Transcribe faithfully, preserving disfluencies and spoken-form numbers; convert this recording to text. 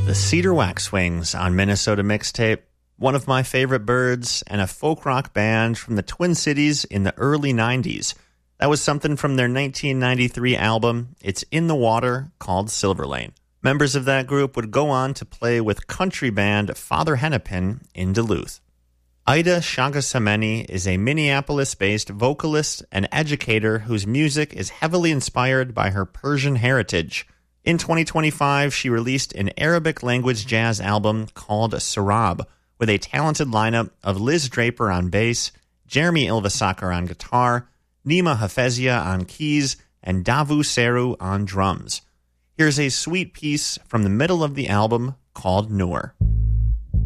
The Cedar Waxwings on Minnesota Mixtape, one of my favorite birds, and a folk rock band from the Twin Cities in the early nineties. That was something from their nineteen ninety-three album, It's in the Water, called Silver Lane. Members of that group would go on to play with country band Father Hennepin in Duluth. Ida Shagasameni is a Minneapolis-based vocalist and educator whose music is heavily inspired by her Persian heritage. In twenty twenty-five, she released an Arabic-language jazz album called Sarab, with a talented lineup of Liz Draper on bass, Jeremy Ilvasaker on guitar, Nima Hafezia on keys, and Davu Seru on drums. Here's a sweet piece from the middle of the album called Noor.